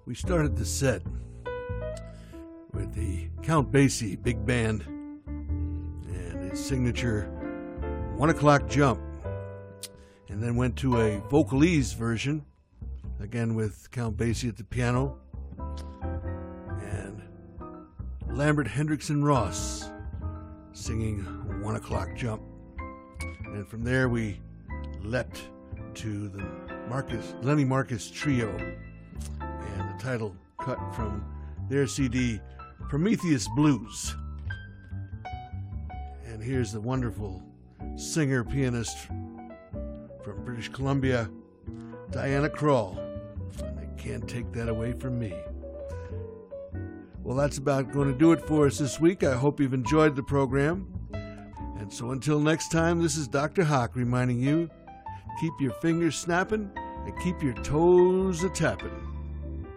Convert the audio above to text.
We started the set with the Count Basie Big Band and its signature 1 o'clock jump, and then went to a vocalese version, again with Count Basie at the piano, and Lambert Hendrickson Ross singing 1 o'clock jump. And from there we leapt to the Lenny Marcus Trio and the title cut from their CD Prometheus Blues. And here's the wonderful singer-pianist from British Columbia, Diana Krall. And they can't take that away from me. Well, that's about going to do it for us this week. I hope you've enjoyed the program. And so until next time, this is Dr. Hawk reminding you, keep your fingers snapping and keep your toes a-tapping.